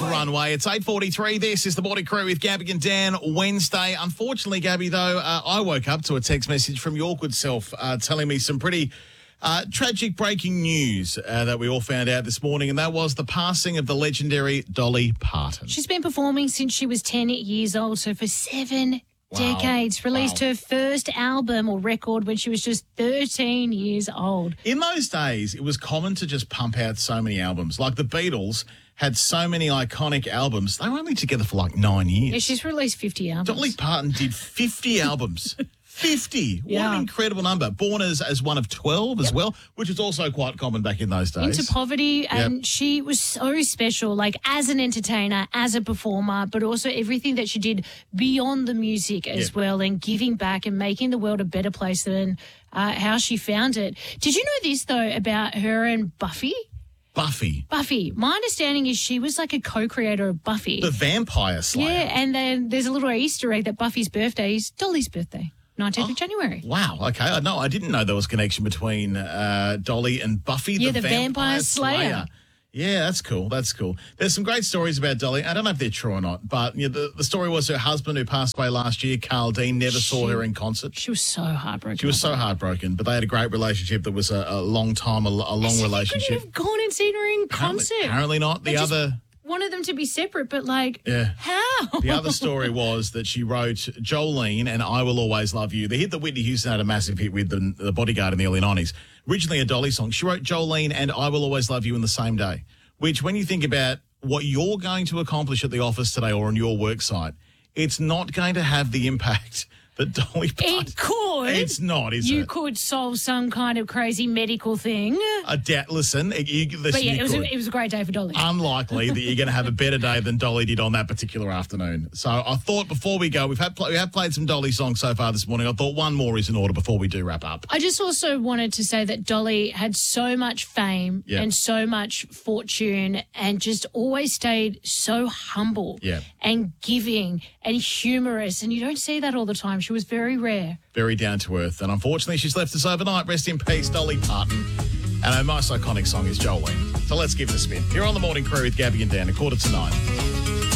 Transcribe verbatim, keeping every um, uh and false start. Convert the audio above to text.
Runway. It's eight forty-three. This is the Morning Crew with Gabby and Dan. Wednesday. Unfortunately, Gabby, though, uh, I woke up to a text message from your good self uh, telling me some pretty uh, tragic breaking news uh, that we all found out this morning, and that was the passing of the legendary Dolly Parton. She's been performing since she was ten years old, so for seven Wow. decades. Released Wow. her first album or record when she was just thirteen years old. In those days, it was common to just pump out so many albums. Like the Beatles had so many iconic albums. They were only together for like nine years. Yeah, she's released fifty albums. Dolly Parton did fifty albums. fifty. What Yeah. an incredible number. Born as, as one of twelve as Yep. well, which is also quite common back in those days. Into poverty, and Yep. she was so special, like as an entertainer, as a performer, but also everything that she did beyond the music as Yeah. well, and giving back and making the world a better place than uh, how she found it. Did you know this, though, about her and Buffy? Buffy, Buffy. My understanding is she was like a co-creator of Buffy. the Vampire Slayer. Yeah, and then there's a little Easter egg that Buffy's birthday is Dolly's birthday, nineteenth of January. Wow. Okay. I know. I didn't know there was a connection between uh, Dolly and Buffy, Yeah, the, the Vampire Slayer. Yeah, that's cool. That's cool. There's some great stories about Dolly. I don't know if they're true or not, but you know, the, the story was her husband, who passed away last year, Carl Dean, never saw her in concert. She was so heartbroken. She was so heartbroken, but they had a great relationship that was a, a long time, a, a long So relationship. You couldn't have gone and seen her in Apparently, concert. apparently not. The They just other... wanted them to be separate, but like, Yeah. how? The other story was that she wrote Jolene and I Will Always Love You. The hit that Whitney Houston had a massive hit with, the, the Bodyguard in the early nineties. Originally a Dolly song. She wrote Jolene and I Will Always Love You in the same day, which when you think about what you're going to accomplish at the office today or on your work site, it's not going to have the impact that Dolly Parton... It could. It's not, is You it? could solve some kind of crazy medical thing. A da- listen, you, listen, But yeah, you it was, could. a, it was a great day for Dolly. Unlikely that you're going to have a better day than Dolly did on that particular afternoon. So I thought before we go, we've had we have played some Dolly songs so far this morning. I thought one more is in order before we do wrap up. I just also wanted to say that Dolly had so much fame Yeah. and so much fortune and just always stayed so humble Yeah. and giving and humorous. And you don't see that all the time. She was very rare. Very down to earth. And unfortunately, she's left us overnight. Rest in peace, Dolly Parton. And her most iconic song is Jolene. So let's give it a spin. You're on the Morning Crew with Gabby and Dan, a quarter to nine.